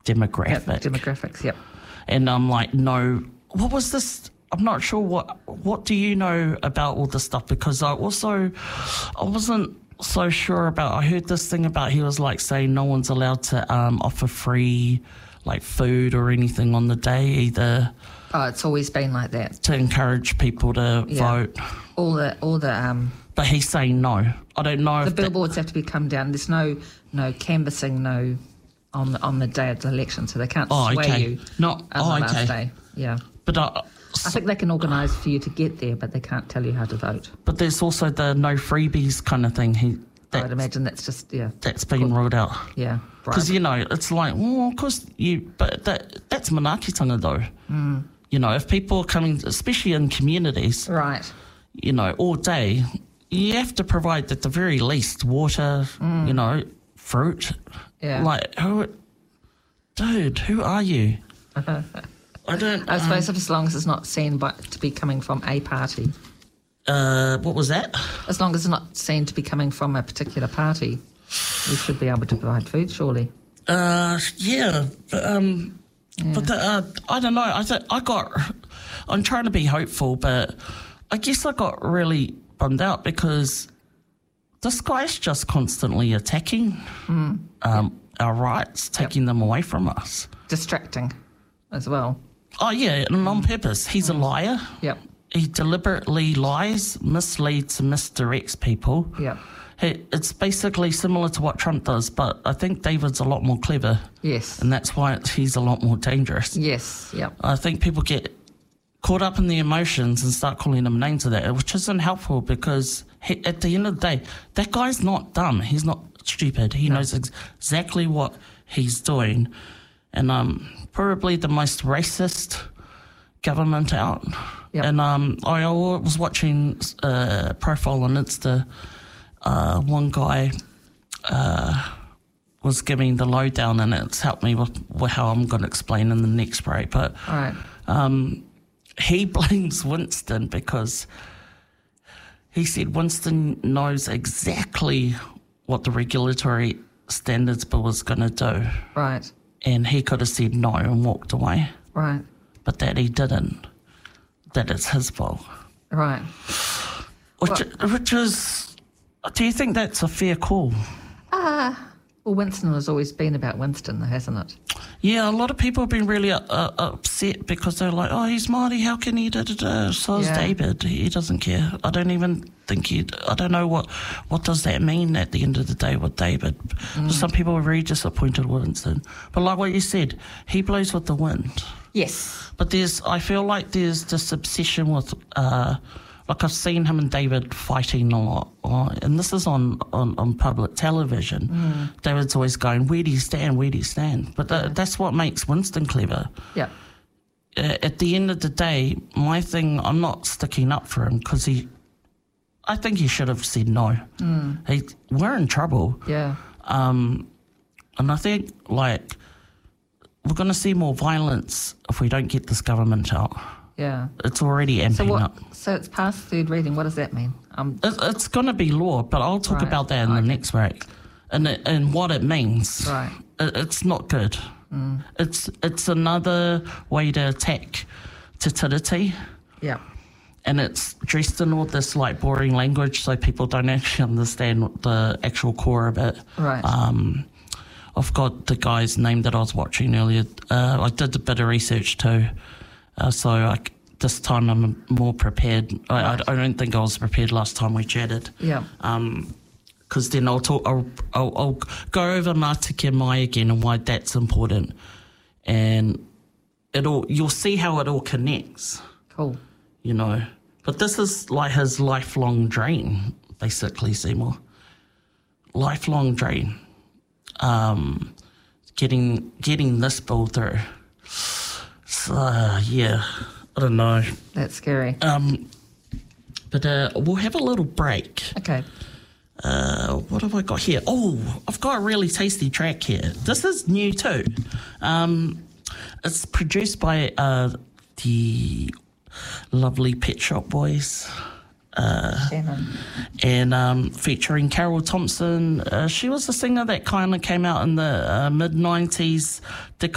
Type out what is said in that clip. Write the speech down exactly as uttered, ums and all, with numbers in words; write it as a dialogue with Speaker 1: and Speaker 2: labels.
Speaker 1: demographic.
Speaker 2: Yep, demographics, yep.
Speaker 1: And I'm like, no, what was this? I'm not sure what, what do you know about all this stuff? Because I also, I wasn't so sure about, I heard this thing about, he was like saying no one's allowed to um, offer free like food or anything on the day either.
Speaker 2: Oh, it's always been like that.
Speaker 1: To encourage people to
Speaker 2: Yeah.
Speaker 1: vote.
Speaker 2: All the, all the, um,
Speaker 1: But he's saying no. I don't know
Speaker 2: the
Speaker 1: if that-
Speaker 2: billboards have to be come down. There's no, no canvassing, no, on the, on the day of the election, so they can't
Speaker 1: Oh,
Speaker 2: sway
Speaker 1: okay.
Speaker 2: you
Speaker 1: Not,
Speaker 2: on
Speaker 1: oh,
Speaker 2: the last
Speaker 1: okay.
Speaker 2: day. Yeah.
Speaker 1: But uh,
Speaker 2: I think they can organise for you to get there, but they can't tell you how to vote.
Speaker 1: but there's also the no freebies kind of thing. He
Speaker 2: I'd
Speaker 1: that,
Speaker 2: imagine that's just, yeah,
Speaker 1: that's been ruled out.
Speaker 2: yeah.
Speaker 1: Because,
Speaker 2: bribe.
Speaker 1: you know, it's like, well, of course you, but that that's manaakitanga though. Mm. You know, if people are coming, especially in communities,
Speaker 2: Right.
Speaker 1: you know, all day, you have to provide at the very least water, mm. you know, fruit.
Speaker 2: Yeah.
Speaker 1: Like, who, dude, who are you? I don't.
Speaker 2: I suppose
Speaker 1: um,
Speaker 2: if as long as it's not seen by, to be coming from a party,
Speaker 1: Uh, what was that?
Speaker 2: as long as it's not seen to be coming from a particular party, you should be able to provide food, surely.
Speaker 1: Uh, yeah, but um,
Speaker 2: Yeah.
Speaker 1: but the, uh, I don't know. I th- I got. I'm trying to be hopeful, but I guess I got really bummed out because this guy's just constantly attacking um, our rights, taking them away from us.
Speaker 2: Distracting as well.
Speaker 1: Oh yeah, and on purpose. He's a liar.
Speaker 2: Yep.
Speaker 1: He deliberately lies, misleads, and misdirects people.
Speaker 2: Yep.
Speaker 1: He, it's basically similar to what Trump does, but I think David's a lot more clever,
Speaker 2: Yes.
Speaker 1: and that's why it's, he's a lot more dangerous.
Speaker 2: Yes. Yep.
Speaker 1: I think people get caught up in the emotions and start calling him names of that, which isn't helpful because he, at the end of the day, that guy's not dumb. He's not stupid. He
Speaker 2: No.
Speaker 1: knows ex- exactly what he's doing. And um, probably the most racist government out.
Speaker 2: Yep.
Speaker 1: And um, I was watching a profile on Insta. Uh, one guy uh, was giving the lowdown, and it's helped me with, with how I'm going to explain in the next break. But
Speaker 2: All right.
Speaker 1: um, he blames Winston because he said Winston knows exactly what the regulatory standards bill was going to do,
Speaker 2: Right.
Speaker 1: and he could have said no and walked away,
Speaker 2: Right.
Speaker 1: but that he didn't. That it's his fault.
Speaker 2: Right.
Speaker 1: Which, which is, do you think that's a fair call?
Speaker 2: Ah. Well, Winston has always been about Winston, though, hasn't it?
Speaker 1: Yeah, a lot of people have been really uh, uh, upset because they're like, oh, he's Māori, how can he da da da? So is
Speaker 2: Yeah.
Speaker 1: David. He doesn't care. I don't even think he, I don't know what, what does that mean at the end of the day with David.
Speaker 2: Mm.
Speaker 1: Some people are very disappointed with Winston. But like what you said, he blows with the wind.
Speaker 2: Yes.
Speaker 1: But there's, I feel like there's this obsession with, uh, like I've seen him and David fighting a lot, uh, and this is on, on, on public television.
Speaker 2: Mm.
Speaker 1: David's always going, where do you stand, where do you stand? But th-
Speaker 2: Yeah.
Speaker 1: that's what makes Winston clever.
Speaker 2: Yeah.
Speaker 1: Uh, at the end of the day, my thing, I'm not sticking up for him because he, I think he should have said no.
Speaker 2: Mm.
Speaker 1: He, we're in trouble.
Speaker 2: Yeah.
Speaker 1: Um, and I think, like, we're going to see more violence if we don't get this government out.
Speaker 2: Yeah.
Speaker 1: It's already amping
Speaker 2: So what?
Speaker 1: up.
Speaker 2: So it's past third reading. What does that mean? Um.
Speaker 1: It, it's going to be law, but I'll talk
Speaker 2: Right.
Speaker 1: about that in the
Speaker 2: Okay.
Speaker 1: next break. And, it, and what it means.
Speaker 2: Right.
Speaker 1: It, it's not good.
Speaker 2: Mm.
Speaker 1: It's it's another way to attack Te Tiriti.
Speaker 2: Yeah.
Speaker 1: And it's dressed in all this like boring language so people don't actually understand the actual core of it.
Speaker 2: Right.
Speaker 1: Um, I've got the guy's name that I was watching earlier. Uh, I did a bit of research too. Uh, so I, this time I'm more prepared. I,
Speaker 2: Right.
Speaker 1: I, I don't think I was prepared last time we chatted.
Speaker 2: Yeah.
Speaker 1: Um, because then I'll talk. I'll, I'll, I'll go over Ngāti Mai again and why that's important, and it'll you'll see how it all connects.
Speaker 2: Cool.
Speaker 1: You know, but this is like his lifelong dream, basically, Seymour. Lifelong dream. Um, getting getting this bill through. So uh, yeah, I don't know.
Speaker 2: That's scary.
Speaker 1: Um, but uh, we'll have a little break.
Speaker 2: Okay.
Speaker 1: Uh, what have I got here? Oh, I've got a really tasty track here. This is new too. Um, it's produced by uh, the lovely Pet Shop Boys. Uh,
Speaker 2: Shannon.
Speaker 1: and um, featuring Carol Thompson. Uh, she was a singer that kind of came out in the uh, mid nineties, did